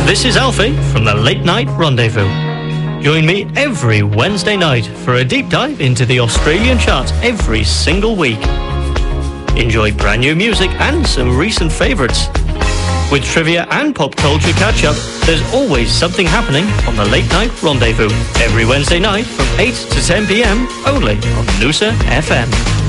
This is Alfie from the Late Night Rendezvous. Join me every Wednesday night for a deep dive into the Australian charts every single week. Enjoy brand new music and some recent favourites. With trivia and pop culture catch-up, there's always something happening on the Late Night Rendezvous. Every Wednesday night from 8 to 10 p.m. only on Noosa FM.